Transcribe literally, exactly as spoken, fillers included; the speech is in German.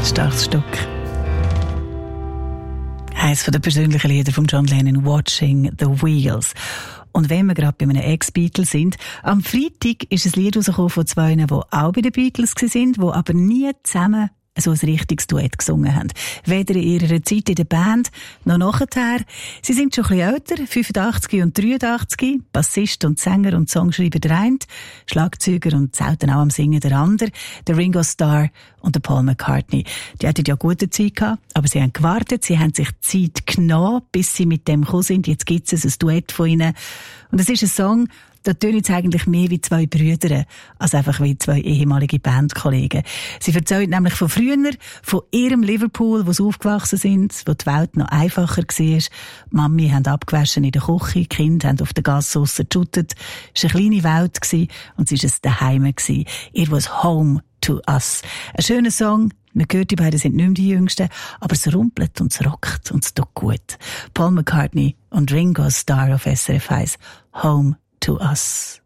Starkes Stück. Eines der persönlichen Lieder von John Lennon, «Watching the Wheels». Und wenn wir gerade bei einem Ex-Beatle sind, am Freitag ist ein Lied rausgekommen von zwei, die auch bei den Beatles waren, die aber nie zusammen so ein richtiges Duett gesungen haben. Weder in ihrer Zeit in der Band, noch nachher. Sie sind schon ein bisschen älter, fünfundachtzig und dreiundachtzig, Bassist und Sänger und Songschreiber der eine, Schlagzeuger und selten auch am Singen der andere, der Ringo Starr und der Paul McCartney. Die hatten ja gute Zeit gehabt, aber sie haben gewartet, sie haben sich Zeit genommen, bis sie mit dem gekommen sind. Jetzt gibt es ein Duett von ihnen. Und es ist ein Song, da tönen es eigentlich mehr wie zwei Brüder, als einfach wie zwei ehemalige Bandkollegen. Sie erzählen nämlich von früher, von ihrem Liverpool, wo sie aufgewachsen sind, wo die Welt noch einfacher war. Die Mami haben abgewaschen in der Küche, die Kinder haben auf der Gasse draussen geshootet. Es war eine kleine Welt und es war ein Daheim. It was home to us. Ein schöner Song. Man hört, die beiden sind nicht mehr die Jüngsten, aber es rumpelt und es rockt und es tut gut. Paul McCartney und Ringo Starr auf S R F eins. Home to us.